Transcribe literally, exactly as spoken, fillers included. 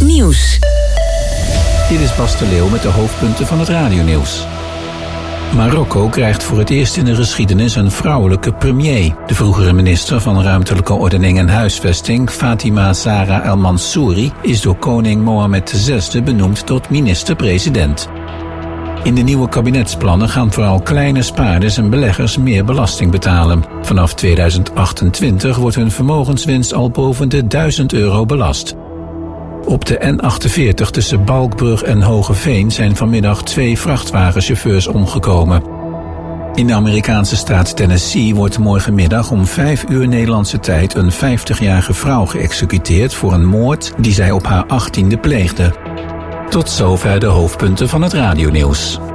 Nieuws. Dit is Bas de Leeuw met de hoofdpunten van het radionieuws. Marokko krijgt voor het eerst in de geschiedenis een vrouwelijke premier. De vroegere minister van Ruimtelijke Ordening en Huisvesting, Fatima Zahra El Mansouri, is door koning Mohammed de zesde benoemd tot minister-president. In de nieuwe kabinetsplannen gaan vooral kleine spaarders en beleggers meer belasting betalen. Vanaf tweeduizend achtentwintig wordt hun vermogenswinst al boven de duizend euro belast. Op de N achtenveertig tussen Balkbrug en Hogeveen zijn vanmiddag twee vrachtwagenchauffeurs omgekomen. In de Amerikaanse staat Tennessee wordt morgenmiddag om vijf uur Nederlandse tijd een vijftigjarige vrouw geëxecuteerd voor een moord die zij op haar achttiende pleegde. Tot zover de hoofdpunten van het radionieuws.